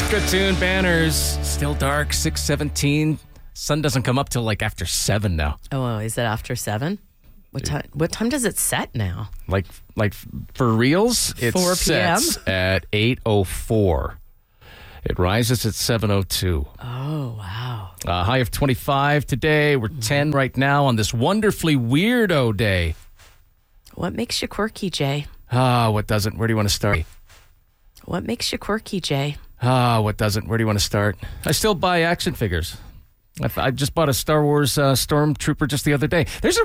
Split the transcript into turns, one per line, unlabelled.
Good tune, Banners. Still dark, 6:17. Sun doesn't come up till like after 7 now.
Oh, is it after 7? What time does it set now?
Like for reals, it
4 p.m.
sets at 8:04. It rises at 7:02.
Oh, wow.
High of 25 today. We're 10 right now on this wonderfully weirdo day.
What makes you quirky, Jay?
What doesn't? Where do you want to start?
What makes you quirky, Jay?
What doesn't? Where do you want to start? I still buy action figures. I just bought a Star Wars Stormtrooper just the other day. There's a